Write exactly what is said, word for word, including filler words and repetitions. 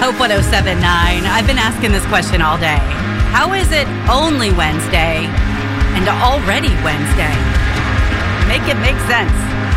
Hope one oh seven point nine. I've been asking this question all day. How is it only Wednesday and already Wednesday? Make it make sense.